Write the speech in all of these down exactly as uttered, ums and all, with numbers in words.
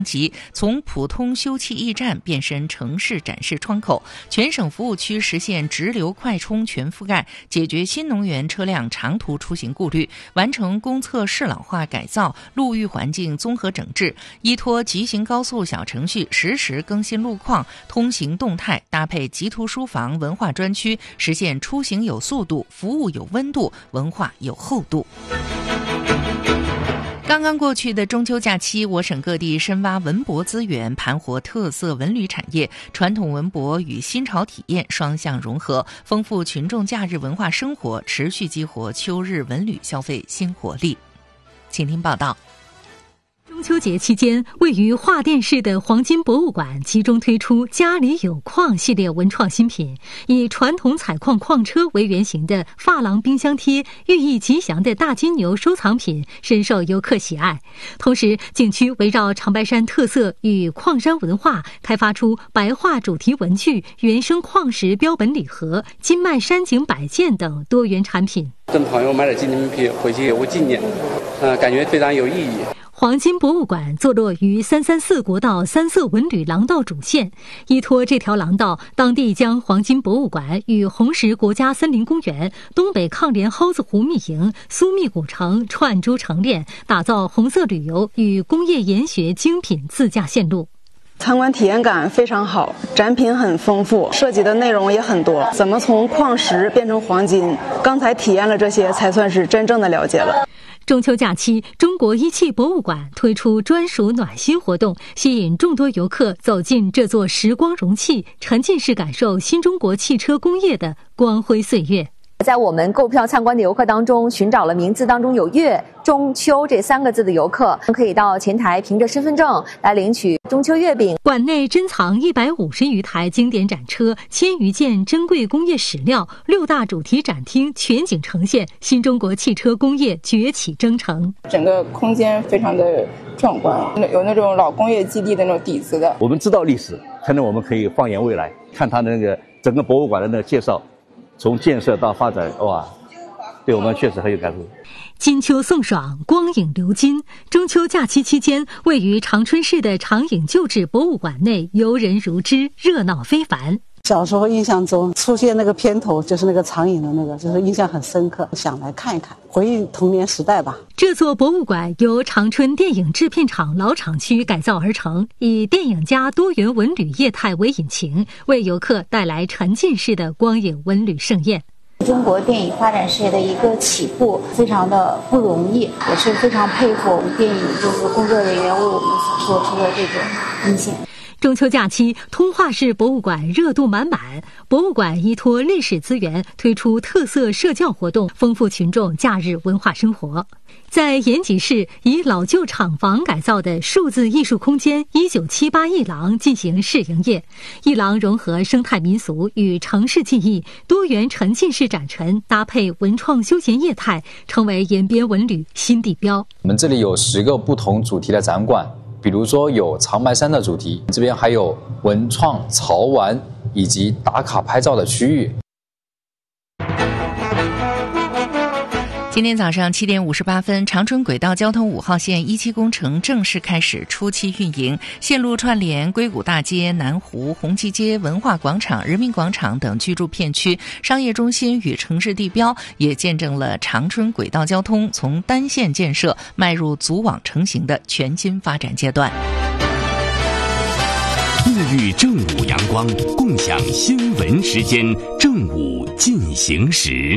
及从普通休憩驿站变身城市展示窗口，全省服务区实现直流快充全覆盖，解决新能源车辆长途出行顾虑，完成公厕适老化改造、路域环境综合整治，依托极行高速小程序实时更新路况、通行动态，搭配极图书房文化专区，实现出行有速度、服务有温度、文化有厚度。刚刚过去的中秋假期，我省各地深挖文博资源，盘活特色文旅产业，传统文博与新潮体验双向融合，丰富群众假日文化生活，持续激活秋日文旅消费新活力。请听报道。 中秋节期间，位于桦甸市的黄金博物馆集中推出家里有矿系列文创新品，以传统采矿矿车为原型的珐琅冰箱贴、寓意吉祥的大金牛收藏品深受游客喜爱。同时，景区围绕长白山特色与矿山文化，开发出白桦主题文具、原生矿石标本礼盒、金麦山景摆件等多元产品。 跟朋友买点纪念品回去有个纪念，呃，感觉非常有意义。 黄金博物馆坐落于三三四国道三色文旅廊道主线，依托这条廊道，当地将黄金博物馆与红石国家森林公园、东北抗联蒿子湖密营、苏密古城串珠成链，打造红色旅游与工业研学精品自驾线路。 参观体验感非常好，展品很丰富，涉及的内容也很多。怎么从矿石变成黄金？刚才体验了这些，才算是真正的了解了。 中秋假期，中国一汽博物馆推出专属暖心活动，吸引众多游客走进这座时光容器，沉浸式感受新中国汽车工业的光辉岁月。 在我们购票参观的游客当中，寻找了名字当中有月、中秋这三个字的游客，可以到前台凭着身份证来领取中秋月饼。 馆内珍藏一百五十余台经典展车，千余件珍贵工业史料，六大主题展厅全景呈现新中国汽车工业崛起征程。 整个空间非常的壮观，有那种老工业基地的那种底子的。 我们知道历史，可能我们可以放眼未来，看它的那个整个博物馆的那个介绍。从建设到发展，哇，对我们确实很有感触。 金秋送爽，光影流金。中秋假期期间，位于长春市的长影旧址博物馆内游人如织，热闹非凡。 小时候印象中出现那个片头就是那个长影的那个，就是印象很深刻，想来看一看，回忆童年时代吧。 这座博物馆由长春电影制片厂老厂区改造而成，以电影加多元文旅业态为引擎，为游客带来沉浸式的光影文旅盛宴。 中国电影发展事业的一个起步非常的不容易，也是非常佩服我们电影就是工作人员为我们所做出的这种贡献。 中秋假期，通化市博物馆热度满满。博物馆依托历史资源，推出特色社教活动，丰富群众假日文化生活。在延吉市，以老旧厂房改造的数字艺术空间一九七八艺廊进行试营业。艺廊融合生态民俗与城市记忆，多元沉浸式展陈搭配文创休闲业态，成为延边文旅新地标。 我们这里有十个不同主题的展馆。比如说有长白山的主题，这边还有文创、潮玩以及打卡拍照的区域。 今天早上七点五十八分，长春轨道交通五号线一期工程正式开始初期运营，线路串联硅谷大街、南湖、红旗街、文化广场、人民广场等居住片区、商业中心与城市地标，也见证了长春轨道交通从单线建设迈入组网成型的全新发展阶段。 沐浴正午阳光，共享新闻时间，正午进行时。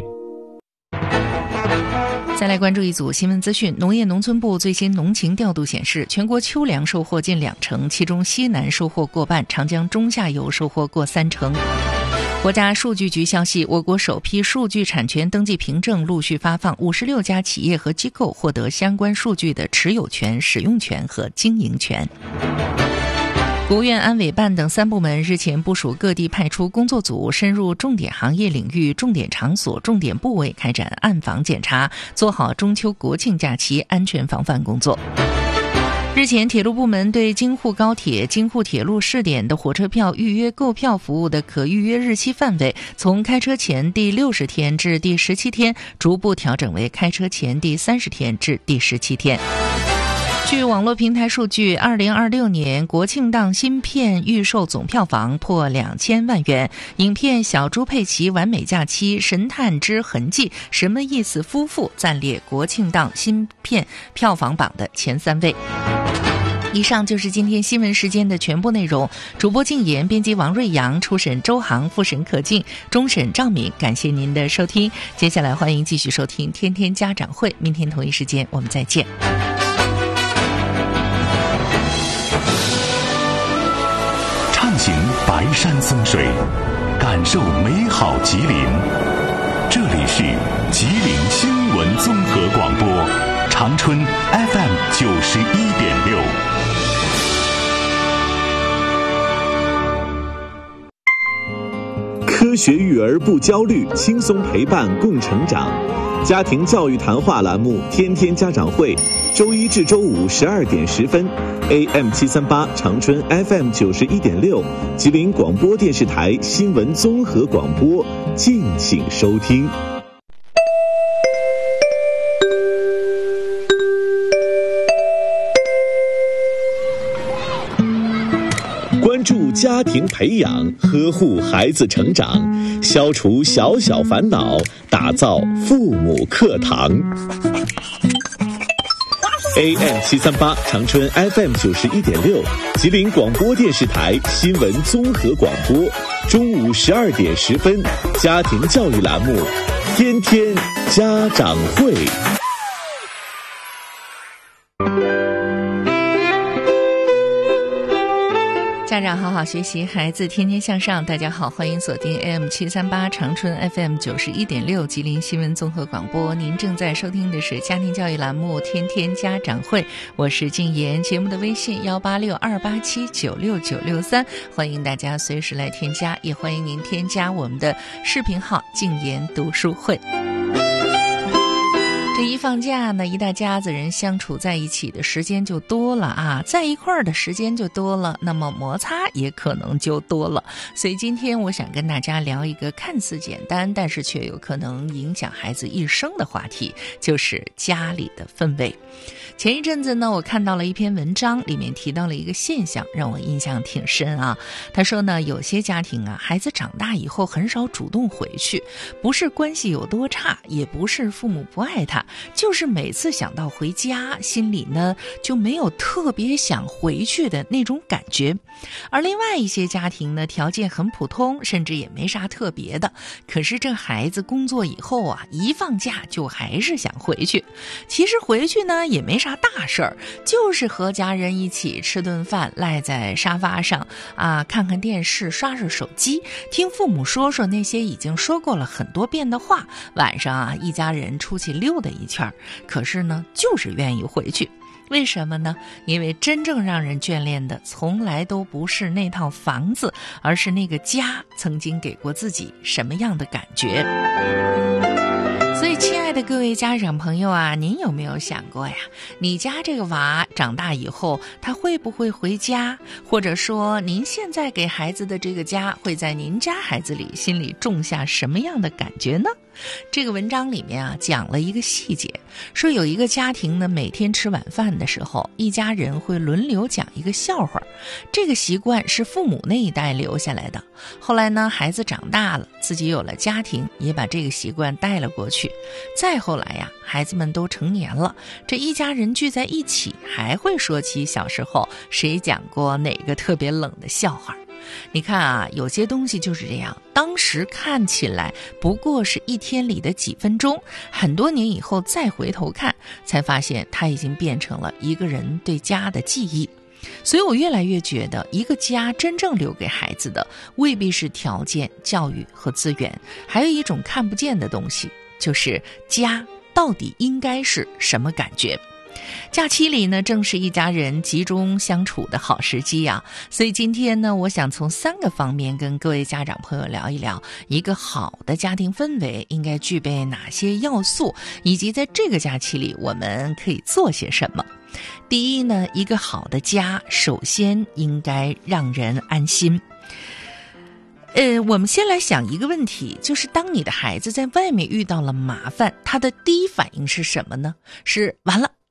再来关注一组新闻资讯。农业农村部最新农情调度显示，全国秋粮收获近两成，其中西南收获过半，长江中下游收获过三成。国家数据局消息，我国首批数据产权登记凭证陆续发放，五十六家企业和机构获得相关数据的持有权、使用权和经营权。国务院安委办等三部门日前部署各地派出工作组，深入重点行业领域、重点场所、重点部位开展暗访检查，做好中秋国庆假期安全防范工作。日前，铁路部门对京沪高铁、京沪铁路试点的火车票预约购票服务的可预约日期范围，从开车前第六十天至第十七天，逐步调整为开车前第三十天至第十七天。 据网络平台数据，二零二六年国庆档新片预售总票房破两千万元。影片《小猪佩奇完美假期》《神探之痕迹》什么意思夫妇暂列国庆档新片票房榜的前三位。以上就是今天新闻时间的全部内容。主播静言，编辑王瑞阳，初审周航，复审可静，终审赵敏。感谢您的收听，接下来欢迎继续收听天天家长会，明天同一时间我们再见。 畅行白山松水，感受美好吉林。这里是吉林新闻综合广播，长春 F M 九十一点六。 科学育儿不焦虑，轻松陪伴共成长。家庭教育谈话栏目《天天家长会》，周一至周五十二点十分 ，A M 七三八长春 F M 九十一点六，吉林广播电视台新闻综合广播，敬请收听。关注家庭培养，呵护孩子成长，消除小小烦恼，打造父母课堂。A M 七三八长春 F M 九十一点六，吉林广播电视台新闻综合广播，中午十二点十分，家庭教育栏目《天天家长会》。 家长好好学习，孩子天天向上。大家好，欢迎锁定 A M 七三八长春 F M 九十一点六吉林新闻综合广播。您正在收听的是家庭教育栏目《天天家长会》，我是静言。节目的微信幺八六二八七九六九六三，欢迎大家随时来添加，也欢迎您添加我们的视频号“静言读书会”。这一放假呢，一大家子人相处在一起的时间就多了啊，在一块儿的时间就多了，那么摩擦也可能就多了。所以今天我想跟大家聊一个看似简单，但是却有可能影响孩子一生的话题，就是家里的氛围。前一阵子呢，我看到了一篇文章，里面提到了一个现象，让我印象挺深啊。他说呢，有些家庭啊，孩子长大以后很少主动回去，不是关系有多差，也不是父母不爱他，就是每次想到回家，心里呢就没有特别想回去的那种感觉。而另外一些家庭呢，条件很普通，甚至也没啥特别的，可是这孩子工作以后啊，一放假就还是想回去。其实回去呢也没啥大事儿，就是和家人一起吃顿饭，赖在沙发上啊，看看电视，刷刷手机，听父母说说那些已经说过了很多遍的话。晚上啊，一家人出去溜达一圈，可是呢就是愿意回去。为什么呢？因为真正让人眷恋的从来都不是那套房子，而是那个家曾经给过自己什么样的感觉。所以亲爱的各位家长朋友啊，您有没有想过呀，你家这个娃长大以后他会不会回家，或者说您现在给孩子的这个家会在您家孩子里心里种下什么样的感觉呢？这个文章里面啊讲了一个细节，说有一个家庭呢，每天吃晚饭的时候，一家人会轮流讲一个笑话。这个习惯是父母那一代留下来的，后来呢孩子长大了，自己有了家庭，也把这个习惯带了过去。再后来呀，孩子们都成年了，这一家人聚在一起，还会说起小时候谁讲过哪个特别冷的笑话。你看啊，有些东西就是这样，当时看起来不过是一天里的几分钟，很多年以后再回头看，才发现它已经变成了一个人对家的记忆。所以我越来越觉得，一个家真正留给孩子的未必是条件、教育和资源，还有一种看不见的东西，就是家到底应该是什么感觉。假期里呢，正是一家人集中相处的好时机啊，所以今天呢，我想从三个方面跟各位家长朋友聊一聊，一个好的家庭氛围应该具备哪些要素，以及在这个假期里我们可以做些什么。第一呢，一个好的家首先应该让人安心。呃，我们先来想一个问题，就是当你的孩子在外面遇到了麻烦，他的第一反应是什么呢？是完了，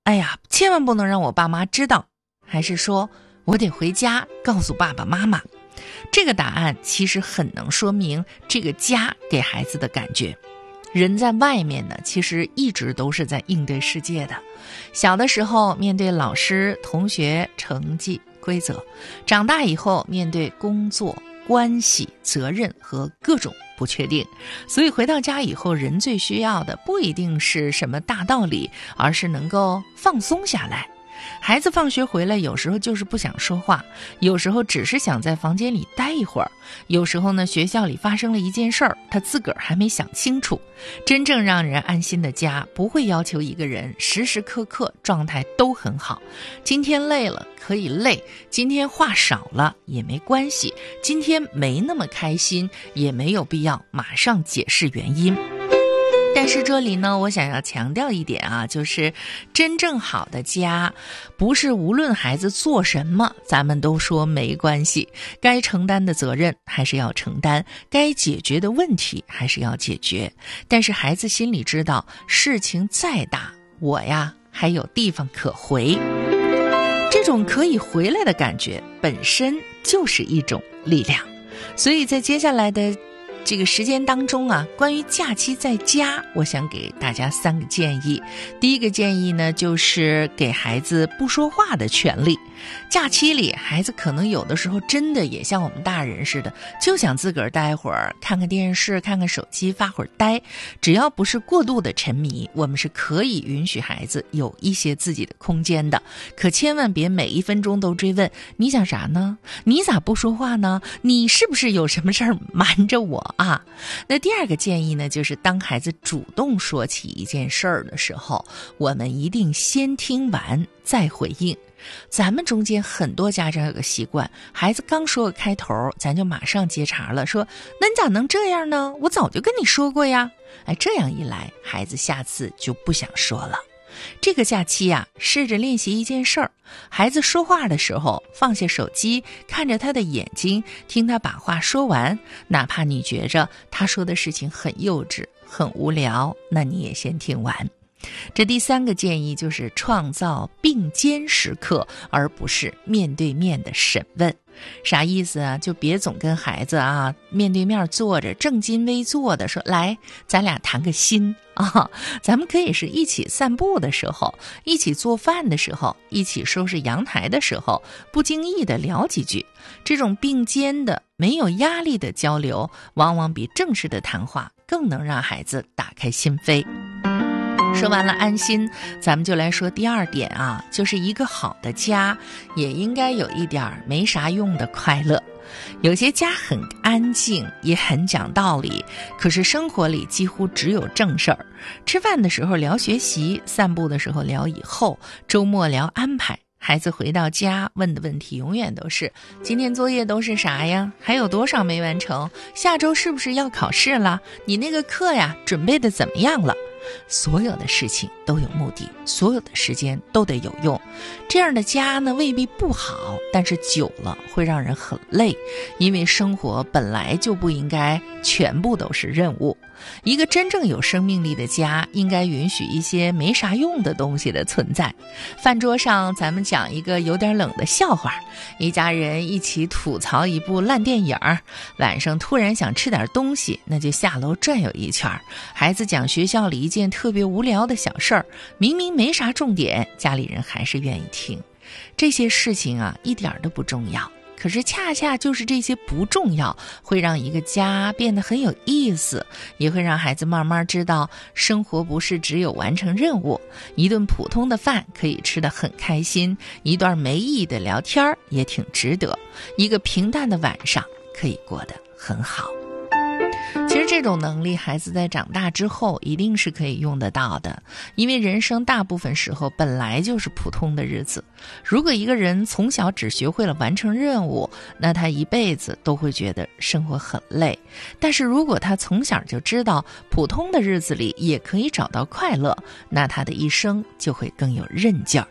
哎呀，千万不能让我爸妈知道，还是说我得回家告诉爸爸妈妈？这个答案其实很能说明这个家给孩子的感觉。人在外面呢，其实一直都是在应对世界的。小的时候面对老师、同学、成绩、规则，长大以后面对工作、关系、责任和各种不确定。所以回到家以后，人最需要的不一定是什么大道理，而是能够放松下来。孩子放学回来，有时候就是不想说话，有时候只是想在房间里待一会儿，有时候呢，学校里发生了一件事儿，他自个儿还没想清楚。真正让人安心的家，不会要求一个人时时刻刻状态都很好。今天累了可以累，今天话少了也没关系，今天没那么开心，也没有必要马上解释原因。但是这里呢，我想要强调一点啊，就是真正好的家，不是无论孩子做什么，咱们都说没关系，该承担的责任还是要承担，该解决的问题还是要解决。但是孩子心里知道，事情再大，我呀还有地方可回。这种可以回来的感觉本身就是一种力量。所以在接下来的这个时间当中啊，关于假期在家，我想给大家三个建议。第一个建议呢，就是给孩子不说话的权利。假期里，孩子可能有的时候真的也像我们大人似的，就想自个儿待会儿，看看电视，看看手机，发会儿呆。只要不是过度的沉迷，我们是可以允许孩子有一些自己的空间的。可千万别每一分钟都追问，你想啥呢？你咋不说话呢？你是不是有什么事儿瞒着我啊？那第二个建议呢，就是当孩子主动说起一件事儿的时候，我们一定先听完再回应。咱们中间很多家长有个习惯，孩子刚说个开头，咱就马上接茬了，说那你咋能这样呢？我早就跟你说过呀。哎，这样一来，孩子下次就不想说了。这个假期啊，试着练习一件事儿，孩子说话的时候，放下手机，看着他的眼睛，听他把话说完，哪怕你觉着他说的事情很幼稚、很无聊，那你也先听完。这第三个建议就是创造并肩时刻，而不是面对面的审问。啥意思啊？就别总跟孩子啊面对面坐着正襟危坐的说，来咱俩谈个心啊。咱们可以是一起散步的时候，一起做饭的时候，一起收拾阳台的时候，不经意的聊几句。这种并肩的没有压力的交流，往往比正式的谈话更能让孩子打开心扉。说完了安心，咱们就来说第二点啊，就是一个好的家也应该有一点没啥用的快乐。有些家很安静，也很讲道理，可是生活里几乎只有正事儿。吃饭的时候聊学习，散步的时候聊以后，周末聊安排。孩子回到家问的问题永远都是，今天作业都是啥呀？还有多少没完成？下周是不是要考试了？你那个课呀，准备的怎么样了？所有的事情都有目的，所有的时间都得有用。这样的家呢，未必不好，但是久了会让人很累，因为生活本来就不应该全部都是任务。一个真正有生命力的家，应该允许一些没啥用的东西的存在。饭桌上咱们讲一个有点冷的笑话，一家人一起吐槽一部烂电影，晚上突然想吃点东西，那就下楼转悠一圈。孩子讲学校里一件特别无聊的小事儿，明明没啥重点，家里人还是愿意听。这些事情啊，一点都不重要，可是恰恰就是这些不重要，会让一个家变得很有意思，也会让孩子慢慢知道，生活不是只有完成任务。一顿普通的饭可以吃得很开心，一段没意义的聊天也挺值得，一个平淡的晚上可以过得很好。其实这种能力，孩子在长大之后一定是可以用得到的，因为人生大部分时候本来就是普通的日子。如果一个人从小只学会了完成任务，那他一辈子都会觉得生活很累。但是如果他从小就知道普通的日子里也可以找到快乐，那他的一生就会更有韧劲儿。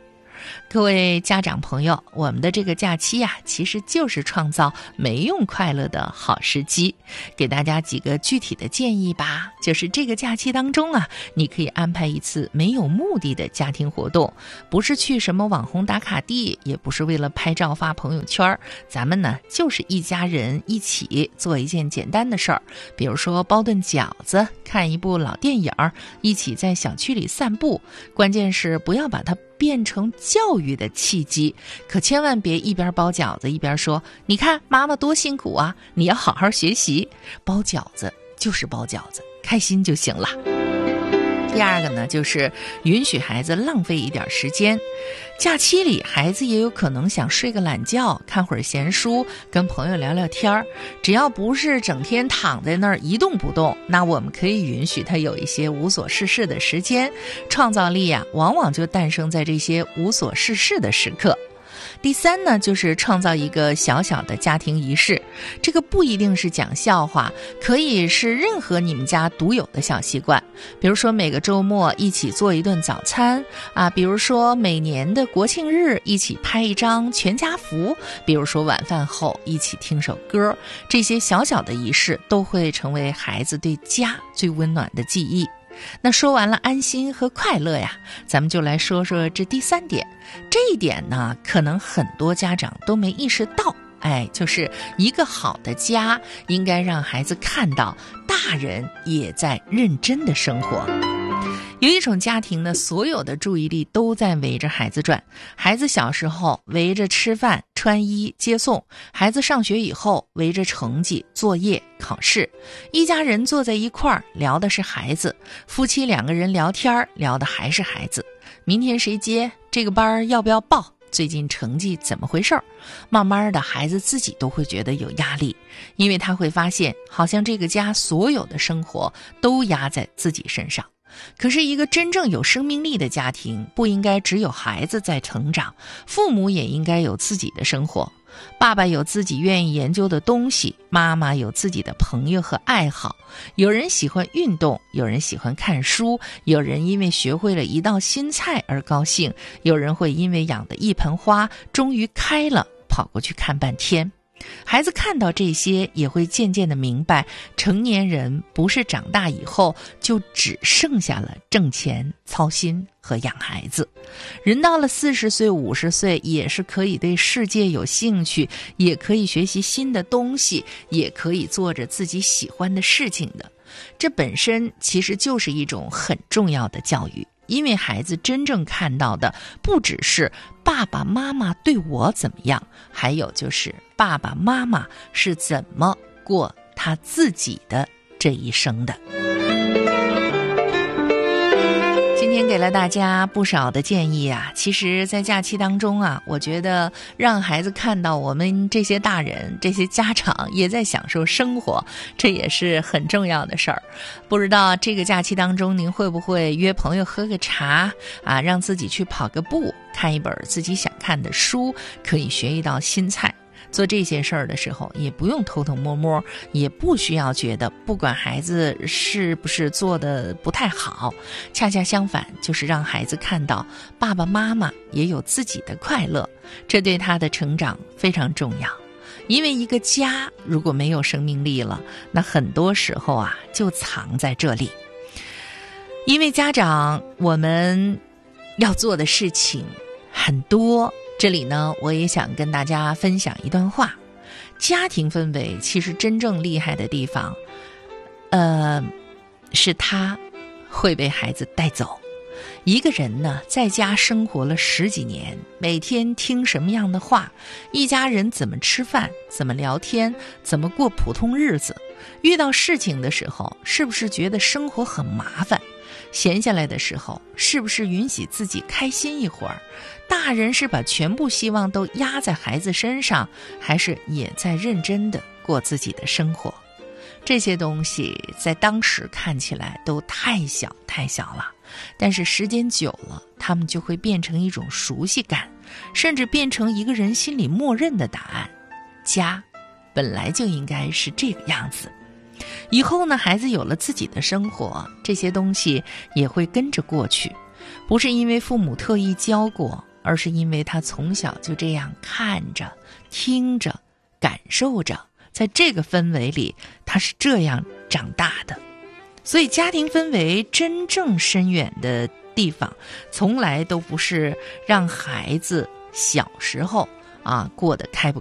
各位家长朋友，我们的这个假期呀、啊，其实就是创造没用快乐的好时机。给大家几个具体的建议吧，就是这个假期当中啊，你可以安排一次没有目的的家庭活动，不是去什么网红打卡地，也不是为了拍照发朋友圈，咱们呢就是一家人一起做一件简单的事儿，比如说包顿饺子，看一部老电影，一起在小区里散步。关键是不要把它变成教育的契机，可千万别一边包饺子一边说，你看妈妈多辛苦啊，你要好好学习。包饺子就是包饺子，开心就行了。第二个呢，就是允许孩子浪费一点时间。假期里孩子也有可能想睡个懒觉，看会儿闲书，跟朋友聊聊天儿。只要不是整天躺在那儿一动不动，那我们可以允许他有一些无所事事的时间。创造力啊，往往就诞生在这些无所事事的时刻。第三呢，就是创造一个小小的家庭仪式，这个不一定是讲笑话，可以是任何你们家独有的小习惯，比如说每个周末一起做一顿早餐啊，比如说每年的国庆日一起拍一张全家福，比如说晚饭后一起听首歌，这些小小的仪式都会成为孩子对家最温暖的记忆。那说完了安心和快乐呀，咱们就来说说这第三点。这一点呢，可能很多家长都没意识到，哎，就是一个好的家应该让孩子看到大人也在认真的生活。有一种家庭呢，所有的注意力都在围着孩子转。孩子小时候围着吃饭、穿衣、接送；孩子上学以后围着成绩、作业、考试。一家人坐在一块儿聊的是孩子，夫妻两个人聊天聊的还是孩子。明天谁接？这个班要不要报？最近成绩怎么回事？慢慢的，孩子自己都会觉得有压力，因为他会发现，好像这个家所有的生活都压在自己身上。可是一个真正有生命力的家庭，不应该只有孩子在成长，父母也应该有自己的生活。爸爸有自己愿意研究的东西，妈妈有自己的朋友和爱好。有人喜欢运动，有人喜欢看书，有人因为学会了一道新菜而高兴，有人会因为养的一盆花终于开了，跑过去看半天。孩子看到这些，也会渐渐地明白，成年人不是长大以后就只剩下了挣钱、操心和养孩子。人到了四十岁、五十岁，也是可以对世界有兴趣，也可以学习新的东西，也可以做着自己喜欢的事情的。这本身其实就是一种很重要的教育。因为孩子真正看到的不只是爸爸妈妈对我怎么样，还有就是爸爸妈妈是怎么过他自己的这一生的。今天给了大家不少的建议啊，其实在假期当中啊，我觉得让孩子看到我们这些大人、这些家长也在享受生活，这也是很重要的事儿。不知道这个假期当中您会不会约朋友喝个茶啊，让自己去跑个步，看一本自己想看的书，可以学一道新菜。做这些事儿的时候，也不用偷偷摸摸，也不需要觉得不管孩子是不是做的不太好，恰恰相反，就是让孩子看到爸爸妈妈也有自己的快乐，这对他的成长非常重要。因为一个家如果没有生命力了，那很多时候啊就藏在这里。因为家长我们要做的事情很多，这里呢，我也想跟大家分享一段话。家庭氛围其实真正厉害的地方，呃，是他会被孩子带走。一个人呢，在家生活了十几年，每天听什么样的话，一家人怎么吃饭，怎么聊天，怎么过普通日子，遇到事情的时候，是不是觉得生活很麻烦？闲下来的时候，是不是允许自己开心一会儿？大人是把全部希望都压在孩子身上，还是也在认真的过自己的生活？这些东西在当时看起来都太小太小了，但是时间久了，他们就会变成一种熟悉感，甚至变成一个人心里默认的答案。家本来就应该是这个样子。以后呢，孩子有了自己的生活，这些东西也会跟着过去。不是因为父母特意教过， 而是因为他从小就这样看着、听着、感受着，在这个氛围里，他是这样长大的。所以家庭氛围真正深远的地方，从来都不是让孩子小时候啊过得开不